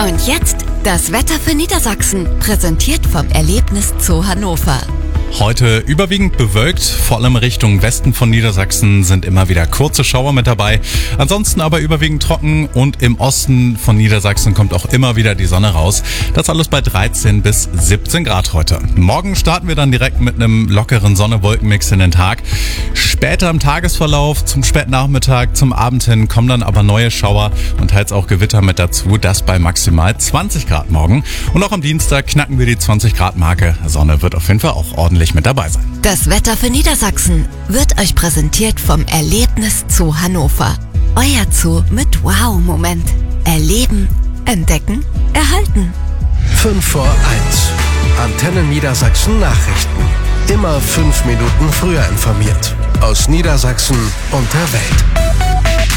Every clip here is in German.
Und jetzt das Wetter für Niedersachsen, präsentiert vom Erlebnis Zoo Hannover. Heute überwiegend bewölkt, vor allem Richtung Westen von Niedersachsen sind immer wieder kurze Schauer mit dabei. Ansonsten aber überwiegend trocken und im Osten von Niedersachsen kommt auch immer wieder die Sonne raus. Das alles bei 13 bis 17 Grad heute. Morgen starten wir dann direkt mit einem lockeren Sonne-Wolken-Mix in den Tag. Später im Tagesverlauf, zum Spätnachmittag, zum Abend hin kommen dann aber neue Schauer und teils auch Gewitter mit dazu. Das bei maximal 20 Grad morgen. Und auch am Dienstag knacken wir die 20 Grad Marke. Sonne wird auf jeden Fall auch ordentlich mit dabei sein. Das Wetter für Niedersachsen wird euch präsentiert vom Erlebnis Zoo Hannover. Euer Zoo mit Wow-Moment. Erleben, entdecken, erhalten. 5 vor 1. Antenne Niedersachsen Nachrichten. Immer 5 Minuten früher informiert. Aus Niedersachsen und der Welt.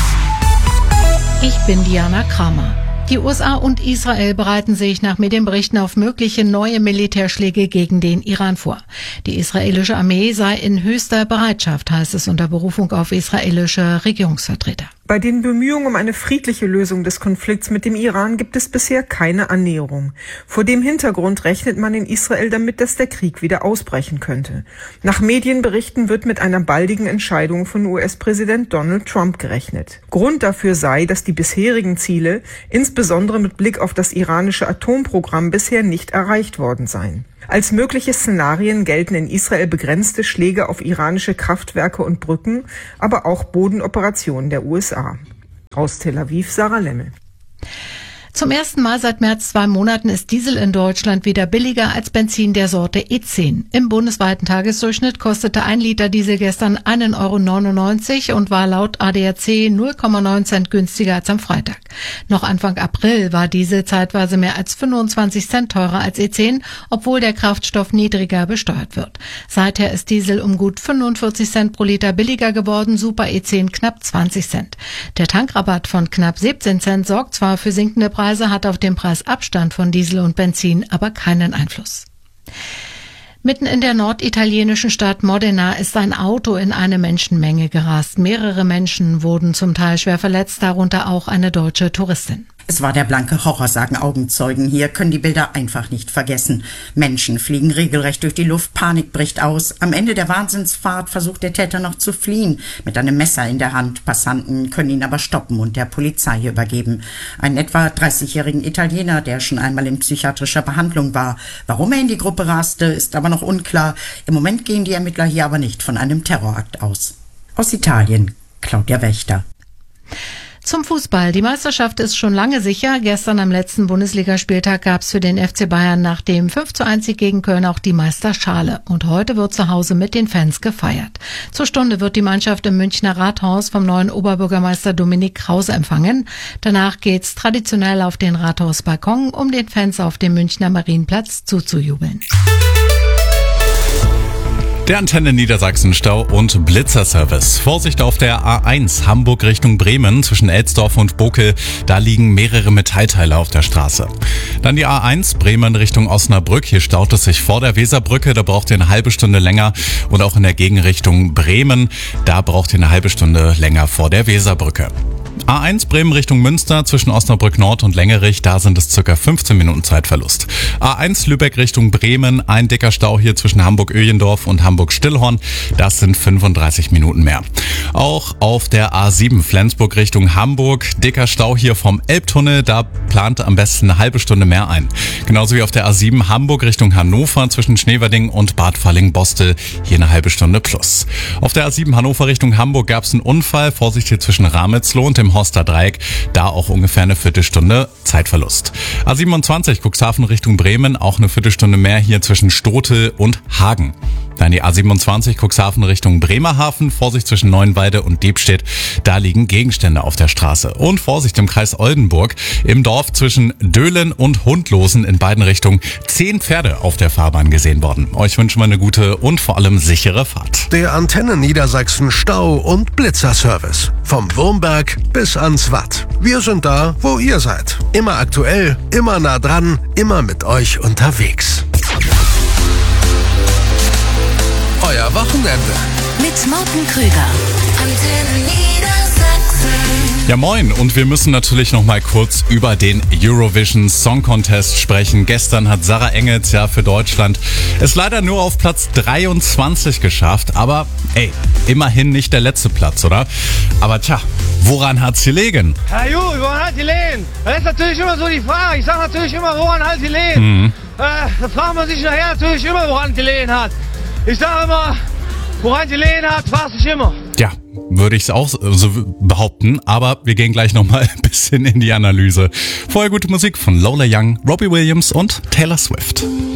Ich bin Diana Kramer. Die USA und Israel bereiten sich nach Medienberichten auf mögliche neue Militärschläge gegen den Iran vor. Die israelische Armee sei in höchster Bereitschaft, heißt es unter Berufung auf israelische Regierungsvertreter. Bei den Bemühungen um eine friedliche Lösung des Konflikts mit dem Iran gibt es bisher keine Annäherung. Vor dem Hintergrund rechnet man in Israel damit, dass der Krieg wieder ausbrechen könnte. Nach Medienberichten wird mit einer baldigen Entscheidung von US-Präsident Donald Trump gerechnet. Grund dafür sei, dass die bisherigen Ziele, insbesondere mit Blick auf das iranische Atomprogramm, bisher nicht erreicht worden seien. Als mögliche Szenarien gelten in Israel begrenzte Schläge auf iranische Kraftwerke und Brücken, aber auch Bodenoperationen der USA. Aus Tel Aviv, Sarah Lemmel. Zum ersten Mal seit mehr als 2 Monaten ist Diesel in Deutschland wieder billiger als Benzin der Sorte E10. Im bundesweiten Tagesdurchschnitt kostete 1 Liter Diesel gestern 1,99 € und war laut ADAC 0,9 Cent günstiger als am Freitag. Noch Anfang April war Diesel zeitweise mehr als 25 Cent teurer als E10, obwohl der Kraftstoff niedriger besteuert wird. Seither ist Diesel um gut 45 Cent pro Liter billiger geworden, Super E10 knapp 20 Cent. Der Tankrabatt von knapp 17 Cent sorgt zwar für sinkende Preise, hat auf den Preisabstand von Diesel und Benzin aber keinen Einfluss. Mitten in der norditalienischen Stadt Modena ist ein Auto in eine Menschenmenge gerast. Mehrere Menschen wurden zum Teil schwer verletzt, darunter auch eine deutsche Touristin. Es war der blanke Horror, sagen Augenzeugen. Hier können die Bilder einfach nicht vergessen. Menschen fliegen regelrecht durch die Luft, Panik bricht aus. Am Ende der Wahnsinnsfahrt versucht der Täter noch zu fliehen, mit einem Messer in der Hand. Passanten können ihn aber stoppen und der Polizei übergeben. Einen etwa 30-jährigen Italiener, der schon einmal in psychiatrischer Behandlung war. Warum er in die Gruppe raste, ist aber noch unklar. Im Moment gehen die Ermittler hier aber nicht von einem Terrorakt aus. Aus Italien, Claudia Wächter. Zum Fußball. Die Meisterschaft ist schon lange sicher. Gestern am letzten Bundesligaspieltag gab es für den FC Bayern nach dem 5:1 gegen Köln auch die Meisterschale. Und heute wird zu Hause mit den Fans gefeiert. Zur Stunde wird die Mannschaft im Münchner Rathaus vom neuen Oberbürgermeister Dominik Krause empfangen. Danach geht's traditionell auf den Rathausbalkon, um den Fans auf dem Münchner Marienplatz zuzujubeln. Der Antenne Niedersachsen Stau- und Blitzerservice. Vorsicht auf der A1 Hamburg Richtung Bremen zwischen Elsdorf und Bokel. Da liegen mehrere Metallteile auf der Straße. Dann die A1 Bremen Richtung Osnabrück. Hier staut es sich vor der Weserbrücke. Da braucht ihr eine halbe Stunde länger. Und auch in der Gegenrichtung Bremen. Da braucht ihr eine halbe Stunde länger vor der Weserbrücke. A1 Bremen Richtung Münster zwischen Osnabrück Nord und Längerich, da sind es ca. 15 Minuten Zeitverlust. A1 Lübeck Richtung Bremen, ein dicker Stau hier zwischen Hamburg-Öhlendorf und Hamburg-Stillhorn, das sind 35 Minuten mehr. Auch auf der A7 Flensburg Richtung Hamburg, dicker Stau hier vom Elbtunnel, da plant am besten eine halbe Stunde mehr ein. Genauso wie auf der A7 Hamburg Richtung Hannover zwischen Schneewerding und Bad Falling-Bostel, hier eine halbe Stunde plus. Auf der A7 Hannover Richtung Hamburg gab es einen Unfall, Vorsicht hier zwischen Rametzloh und dem Horster Dreieck, da auch ungefähr eine Viertelstunde Zeitverlust. A27 Cuxhaven Richtung Bremen, auch eine Viertelstunde mehr hier zwischen Stotel und Hagen. Dann die A27 Cuxhaven Richtung Bremerhaven, Vorsicht zwischen Neuenwalde und Diebstedt, da liegen Gegenstände auf der Straße. Und Vorsicht im Kreis Oldenburg, im Dorf zwischen Döhlen und Hundlosen in beiden Richtungen 10 Pferde auf der Fahrbahn gesehen worden. Euch wünschen wir eine gute und vor allem sichere Fahrt. Der Antenne Niedersachsen Stau- und Blitzerservice. Vom Wurmberg bis ans Watt. Wir sind da, wo ihr seid. Immer aktuell, immer nah dran, immer mit euch unterwegs. Euer Wochenende. Mit Morten Krüger. Antenne Niedersachsen. Ja, moin. Und wir müssen natürlich noch mal kurz über den Eurovision Song Contest sprechen. Gestern hat Sarah Engels ja für Deutschland es leider nur auf Platz 23 geschafft. Aber ey, immerhin nicht der letzte Platz, oder? Aber tja, woran hat's gelegen? Ja gut, woran hat gelegen? Das ist natürlich immer so die Frage. Ich sage natürlich immer, woran hat gelegen? Da fragt man sich nachher natürlich immer, woran gelegen hat. Ich sage immer, woran gelegen hat, war es nicht immer. Ja, würde ich es auch so behaupten, aber wir gehen gleich nochmal ein bisschen in die Analyse. Vorher gute Musik von Lola Young, Robbie Williams und Taylor Swift.